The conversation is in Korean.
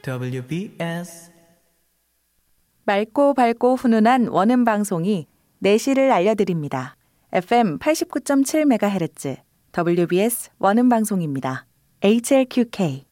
WBS 맑고 밝고 훈훈한 원음 방송이 내실을 알려드립니다. FM 89.7MHz WBS 원음 방송입니다. HLQK